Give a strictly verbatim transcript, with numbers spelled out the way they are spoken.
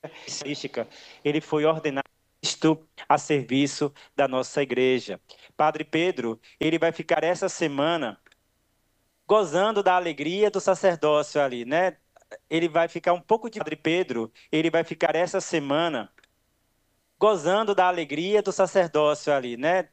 característica, ele foi ordenado a serviço da nossa igreja. Padre Pedro, ele vai ficar essa semana gozando da alegria do sacerdócio ali, né? Ele vai ficar um pouco de Padre Pedro, ele vai ficar essa semana gozando da alegria do sacerdócio ali, né?